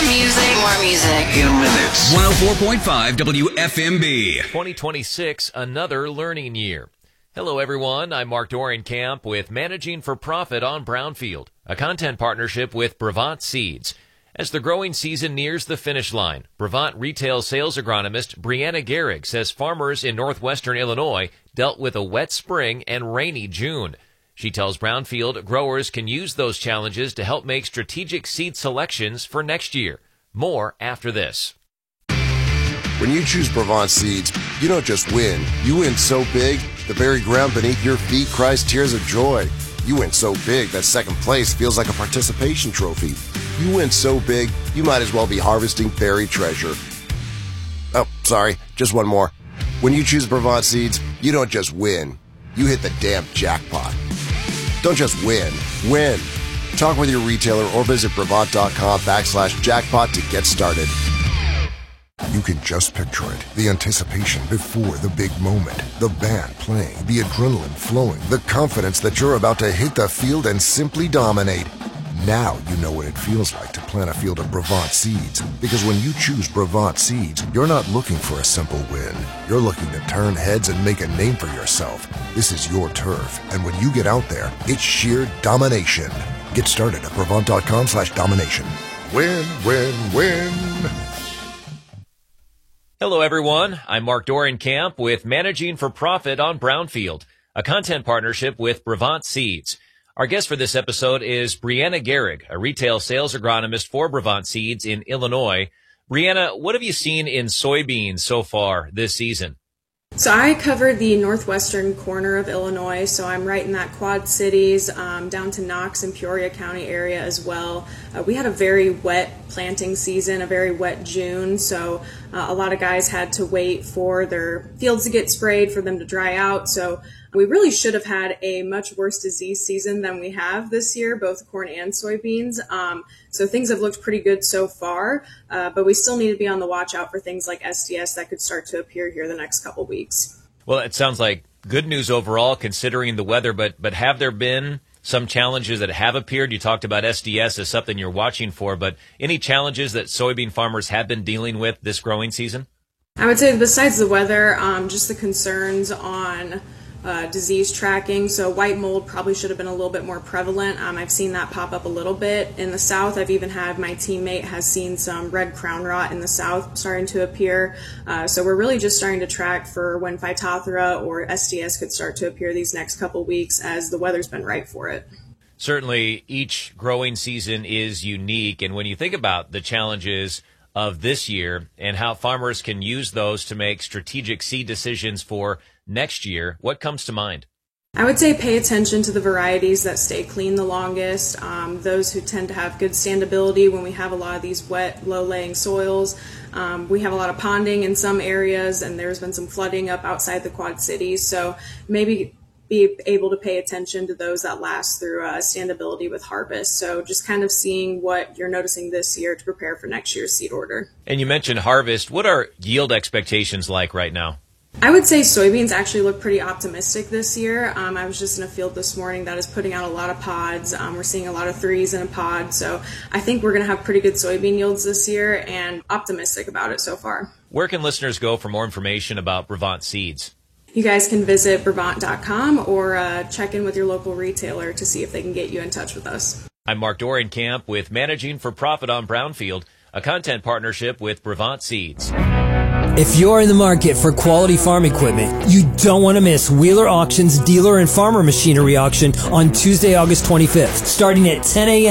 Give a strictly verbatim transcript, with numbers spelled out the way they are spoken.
music, more music. In minutes. one oh four point five W F M B. twenty twenty-six, another learning year. Hello, everyone. I'm Mark Dorenkamp with Managing for Profit on Brownfield, a content partnership with Brevant Seeds. As the growing season nears the finish line, Brevant retail sales agronomist Brianna Gehrig says farmers in northwestern Illinois dealt with a wet spring and rainy June. She tells Brownfield growers can use those challenges to help make strategic seed selections for next year. More after this. When you choose Brevant Seeds, you don't just win. You win so big, the very ground beneath your feet cries tears of joy. You win so big that second place feels like a participation trophy. You win so big, you might as well be harvesting buried treasure. Oh, sorry, just one more. When you choose Brevant Seeds, you don't just win. You hit the damn jackpot. Don't just win, win. Talk with your retailer or visit Brevant.com backslash jackpot to get started. You can just picture it. The anticipation before the big moment. The band playing, the adrenaline flowing, the confidence that you're about to hit the field and simply dominate. Now you know what it feels like to plant a field of Brevant Seeds. Because when you choose Brevant Seeds, you're not looking for a simple win. You're looking to turn heads and make a name for yourself. This is your turf. And when you get out there, it's sheer domination. Get started at Brevant.com slash domination. Win, win, win. Hello, everyone. I'm Mark Dorenkamp with Managing for Profit on Brownfield, a content partnership with Brevant Seeds. Our guest for this episode is Brianna Gehrig, a retail sales agronomist for Brevant Seeds in Illinois. Brianna, what have you seen in soybeans so far this season? So I covered the northwestern corner of Illinois, so I'm right in that Quad Cities, um, down to Knox and Peoria County area as well. Uh, we had a very wet planting season, a very wet June, so uh, a lot of guys had to wait for their fields to get sprayed, for them to dry out. So we really should have had a much worse disease season than we have this year, both corn and soybeans. Um, so things have looked pretty good so far, uh, but we still need to be on the watch out for things like S D S that could start to appear here the next couple weeks. Well, it sounds like good news overall considering the weather, but but have there been some challenges that have appeared? You talked about S D S as something you're watching for, but any challenges that soybean farmers have been dealing with this growing season? I would say besides the weather, um, just the concerns on Uh, disease tracking. So white mold probably should have been a little bit more prevalent. Um, I've seen that pop up a little bit in the south. I've even had my teammate has seen some red crown rot in the south starting to appear. Uh, so we're really just starting to track for when Phytophthora or S D S could start to appear these next couple weeks as the weather's been right for it. Certainly each growing season is unique, and when you think about the challenges of this year and how farmers can use those to make strategic seed decisions for next year, what comes to mind? I would say pay attention to the varieties that stay clean the longest, um, those who tend to have good standability when we have a lot of these wet, low-laying soils. Um, we have a lot of ponding in some areas, and there's been some flooding up outside the Quad Cities, so maybe be able to pay attention to those that last through uh, standability with harvest. So just kind of seeing what you're noticing this year to prepare for next year's seed order. And you mentioned harvest. What are yield expectations like right now? I would say soybeans actually look pretty optimistic this year. Um, I was just in a field this morning that is putting out a lot of pods. Um, we're seeing a lot of threes in a pod. So I think we're going to have pretty good soybean yields this year and optimistic about it so far. Where can listeners go for more information about Brevant Seeds? You guys can visit Brevant dot com or uh, check in with your local retailer to see if they can get you in touch with us. I'm Mark Dorenkamp with Managing for Profit on Brownfield, a content partnership with Brevant Seeds. If you're in the market for quality farm equipment, you don't want to miss Wheeler Auction's Dealer and Farmer Machinery Auction on Tuesday, August twenty-fifth, starting at ten a.m.